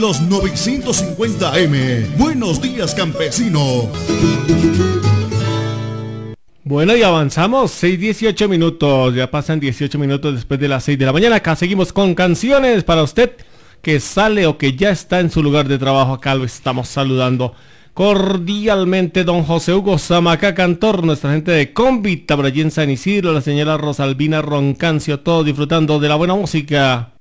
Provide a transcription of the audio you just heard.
Los 950M. Buenos días, campesino. Bueno, y avanzamos, 6:18 minutos, ya pasan 18 minutos después de las 6 de la mañana. Acá seguimos con canciones para usted que sale o que ya está en su lugar de trabajo. Acá lo estamos saludando cordialmente, don José Hugo Zamacá Cantor, nuestra gente de Convita por allí en San Isidro, la señora Rosalvina Roncancio, todos disfrutando de la buena música.